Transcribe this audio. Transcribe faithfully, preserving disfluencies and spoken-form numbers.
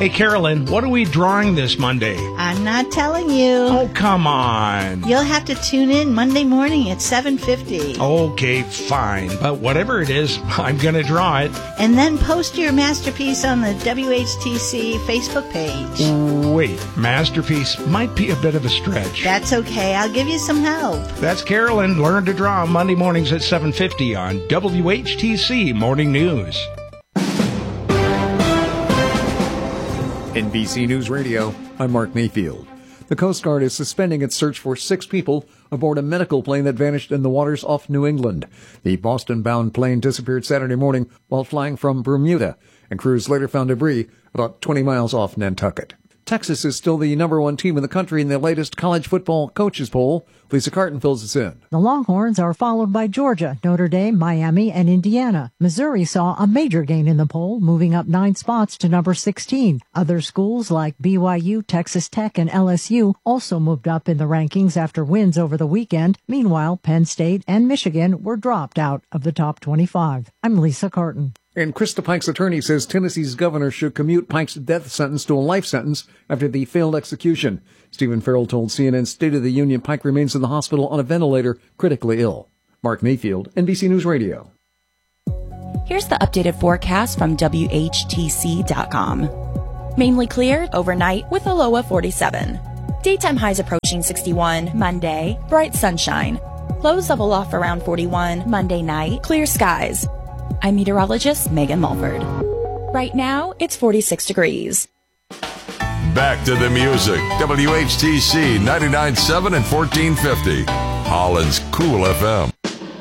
Hey, Carolyn, what are we drawing this Monday? I'm not telling you. Oh, come on. You'll have to tune in Monday morning at seven fifty. Okay, fine. But whatever it is, I'm going to draw it. And then post your masterpiece on the W H T C Facebook page. Wait, masterpiece might be a bit of a stretch. That's okay. I'll give you some help. That's Carolyn. Learn to draw Monday mornings at seven fifty on W H T C Morning News. N B C News Radio, I'm Mark Mayfield. The Coast Guard is suspending its search for six people aboard a medical plane that vanished in the waters off New England. The Boston-bound plane disappeared Saturday morning while flying from Bermuda, and crews later found debris about twenty miles off Nantucket. Texas is still the number one team in the country in the latest college football coaches poll. Lisa Carton fills us in. The Longhorns are followed by Georgia, Notre Dame, Miami, and Indiana. Missouri saw a major gain in the poll, moving up nine spots to number sixteen. Other schools like B Y U, Texas Tech, and L S U also moved up in the rankings after wins over the weekend. Meanwhile, Penn State and Michigan were dropped out of the top twenty-five. I'm Lisa Carton. And Krista Pike's attorney says Tennessee's governor should commute Pike's death sentence to a life sentence after the failed execution. Stephen Farrell told C N N's State of the Union Pike remains in the hospital on a ventilator, critically ill. Mark Mayfield, N B C News Radio. Here's the updated forecast from W H T C dot com. Mainly clear overnight with a low of forty-seven. Daytime highs approaching sixty-one Monday, bright sunshine. Lows level off around forty-one Monday night, clear skies. I'm meteorologist Megan Mulford. Right now, it's forty-six degrees. Back to the music. W H T C ninety-nine point seven and fourteen fifty. Holland's Cool F M.